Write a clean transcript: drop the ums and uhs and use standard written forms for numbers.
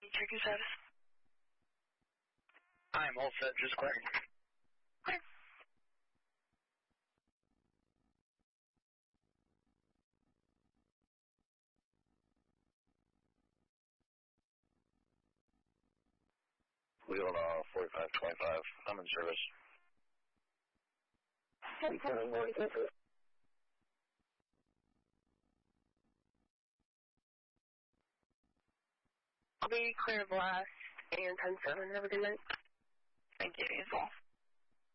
Drinking status? I'm all set, just clearing. Okay. Wheel 4525. I'm in service. I'll be clear of last and 10-7. Have a good night. Thank you, as well.